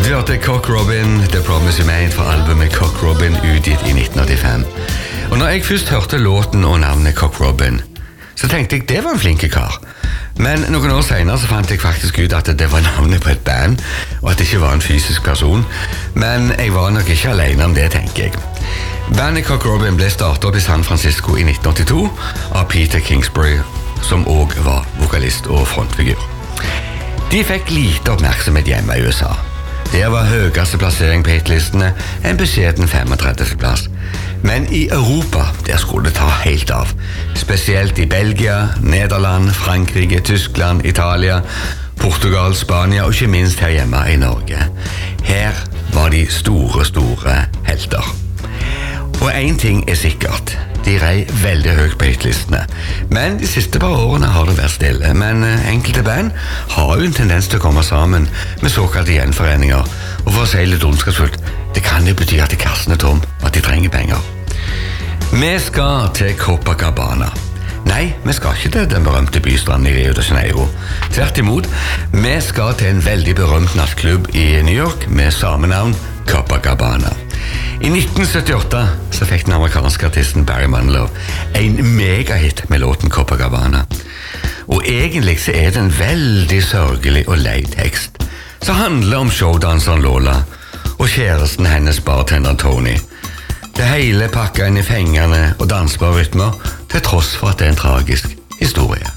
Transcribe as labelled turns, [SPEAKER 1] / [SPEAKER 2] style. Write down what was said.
[SPEAKER 1] Du hørte Cock Robin, The Promise You Made fra albumet Cock Robin utgitt i 1985. Og når jeg først hørte låten og navnet Cock Robin, så tenkte jeg det var en flinke kar. Men noen år senere så fant jeg faktisk ut at det var navnet på et band, og at det ikke var en fysisk person. Men jeg var nok ikke alene om det, tenker jeg. Bandet Cock Robin ble startet opp i San Francisco i 1982 av Peter Kingsbury, som også var vokalist og frontfigur. De fikk lite oppmerksomhet hjemme i USA. Der var høyeste plassering på hitlistene en beskjeden 35. plass. Men i Europa, der skulle det ta helt av. Spesielt i Belgia, Nederland, Frankrike, Tyskland, Italia, Portugal, Spania og ikke minst her hjemme i Norge. Her var de store helter. Og en ting er sikkert. De rei veldig høyt på hitlistene. Men de siste par årene har det vært stille. Men enkelte band har jo en tendens til å komme sammen med såkalte gjenforeninger. Og for å si litt ondskapsfullt, det kan jo bety at kassen er tom, og at de trenger penger. Vi skal til Copacabana. Nei, vi skal ikke til den berømte bystranden i Rio de Janeiro. Tvert imot, vi skal til en veldig berømt nattklubb i New York med samme navn, Copacabana. I 1978 så fikk den amerikanske artisten Barry Manilow en megahit med låten Copacabana. Og egentlig så er det en veldig sørgelig og lei tekst som handler om showdanseren Lola og kjæresten hennes bartenderen Tony. Det hele pakket inn i fengende og dansbare rytmer til tross for at det er en tragisk historie.